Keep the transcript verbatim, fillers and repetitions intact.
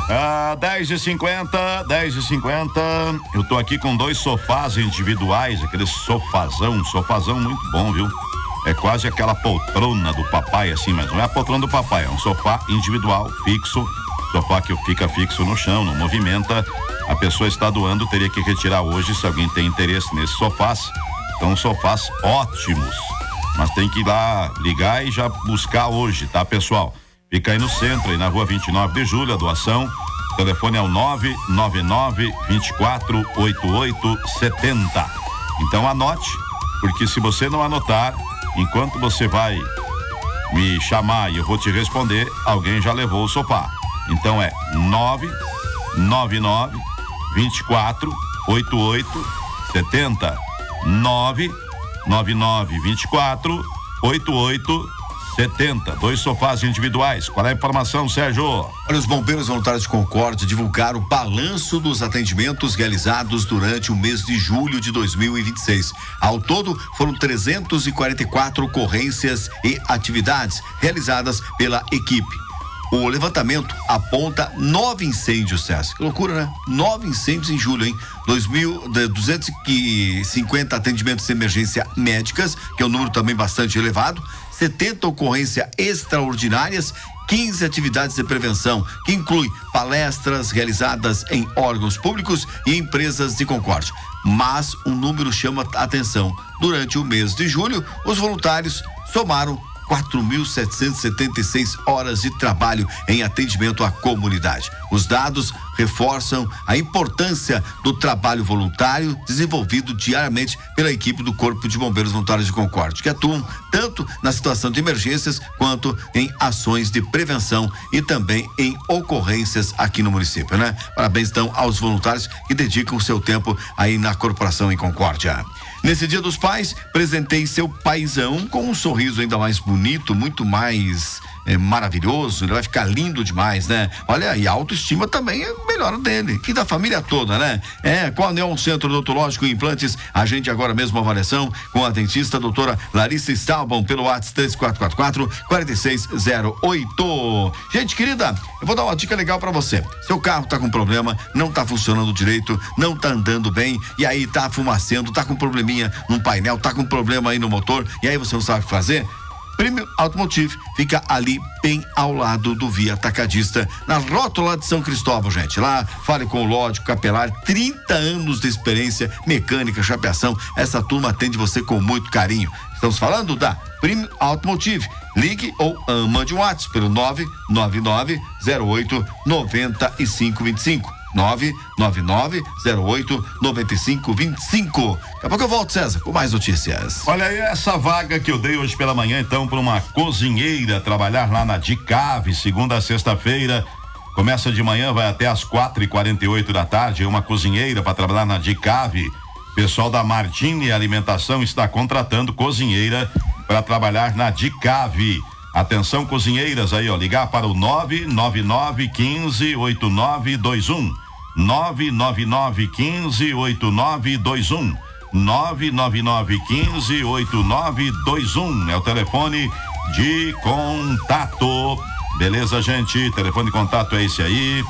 Ah, dez e cinquenta, dez e cinquenta. Eu tô aqui com dois sofás individuais, aquele sofazão, sofazão muito bom, viu? É quase aquela poltrona do papai, assim, mas não é a poltrona do papai, é um sofá individual, fixo, sofá que fica fixo no chão, não movimenta. A pessoa está doando, teria que retirar hoje, se alguém tem interesse nesses sofás. Então, sofás ótimos, mas tem que ir lá ligar e já buscar hoje, tá, pessoal? Fica aí no centro, aí na rua vinte e nove de julho, a doação. O telefone é o nove nove nove, vinte e quatro, oitenta e oito, setenta. Então anote, porque se você não anotar, enquanto você vai me chamar e eu vou te responder, alguém já levou o sofá. Então é nove nove nove, vinte e quatro, oitenta e oito, setenta. nove nove nove, vinte e quatro, oitenta e oito, setenta. Dois sofás individuais. Qual é a informação, Sérgio? Olha, os bombeiros voluntários de Concórdia divulgaram o balanço dos atendimentos realizados durante o mês de julho de dois mil e vinte e seis. Ao todo, foram trezentas e quarenta e quatro ocorrências e atividades realizadas pela equipe. O levantamento aponta nove incêndios, César. Que loucura, né? Nove incêndios em julho, hein? dois mil, duzentos e cinquenta atendimentos de emergência médicas, que é um número também bastante elevado, setenta ocorrências extraordinárias, quinze atividades de prevenção, que inclui palestras realizadas em órgãos públicos e empresas de Concórdia. Mas um número chama a atenção. Durante o mês de julho, os voluntários somaram quatro mil setecentas e setenta e seis horas de trabalho em atendimento à comunidade. Os dados reforçam a importância do trabalho voluntário desenvolvido diariamente pela equipe do Corpo de Bombeiros Voluntários de Concórdia, que atuam tanto na situação de emergências quanto em ações de prevenção e também em ocorrências aqui no município, né? Parabéns então aos voluntários que dedicam o seu tempo aí na corporação em Concórdia. Nesse Dia dos Pais, presentei seu paizão com um sorriso ainda mais bonito, muito mais é, maravilhoso. Ele vai ficar lindo demais, né? Olha, e a autoestima também é melhor dele e da família toda, né? É, com a Neon Centro Odontológico e Implantes, agende agora mesmo a avaliação com a dentista doutora Larissa Staubon pelo WhatsApp três quatro quatro quatro, quatro seis zero oito. Gente querida, eu vou dar uma dica legal pra você. Seu carro tá com problema, não tá funcionando direito, não tá andando bem, e aí tá fumacendo, tá com probleminha num painel, tá com problema aí no motor, e aí você não sabe o que fazer? Prêmio Automotive fica ali bem ao lado do Via Atacadista, na rótula de São Cristóvão, gente. Lá, fale com o Lódico Capelar, trinta anos de experiência, mecânica, chapeação. Essa turma atende você com muito carinho. Estamos falando da Prêmio Automotive. Ligue ou ah, mande um WhatsApp pelo nove nove nove, zero oito, nove cinco dois cinco. nove nove nove, zero oito, nove cinco dois cinco. Daqui a pouco eu volto, César, com mais notícias. Olha aí essa vaga que eu dei hoje pela manhã, então, para uma cozinheira trabalhar lá na Dicave, segunda a sexta-feira. Começa de manhã, vai até às quatro e quarenta e oito da tarde. Uma cozinheira para trabalhar na Dicave. Pessoal da Martini Alimentação está contratando cozinheira para trabalhar na Dicave. Atenção, cozinheiras aí, ó, ligar para o nove nove nove, quinze, oitenta e nove vinte e um. nove nove nove, quinze, oitenta e nove vinte e um. nove nove nove, quinze, oitenta e nove vinte e um é o telefone de contato. Beleza, gente? Telefone de contato é esse aí.